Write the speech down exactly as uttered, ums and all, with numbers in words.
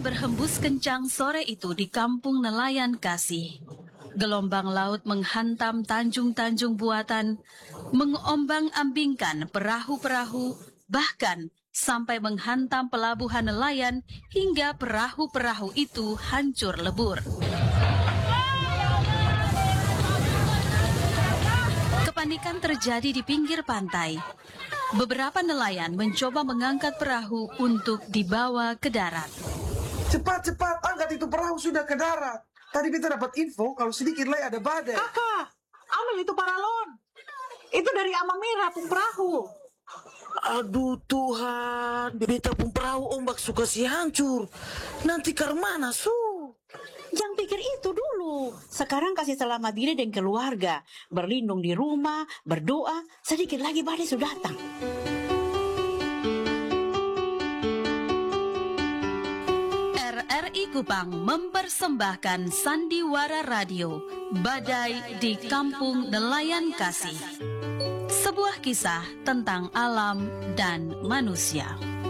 berhembus kencang sore itu di kampung nelayan Kasih. Gelombang laut menghantam tanjung-tanjung buatan, mengombang-ambingkan perahu-perahu, bahkan sampai menghantam pelabuhan nelayan hingga perahu-perahu itu hancur lebur. Kepanikan terjadi di pinggir pantai. Beberapa nelayan mencoba mengangkat perahu untuk dibawa ke darat. Cepat, cepat, angkat itu perahu sudah ke darat. Tadi kita dapat info kalau sedikit lagi ada badai. Kakak, ambil itu paralon. Itu dari Amamira pun perahu. Aduh Tuhan, beta pun perahu ombak suka si hancur. Nanti karmana su? Jangan pikir itu dulu. Sekarang kasih selamat diri dan keluarga. Berlindung di rumah, berdoa. Sedikit lagi badai sudah datang. R R I Kupang mempersembahkan Sandiwara Radio, Badai di Kampung Nelayan Kasih. Sebuah kisah tentang alam dan manusia.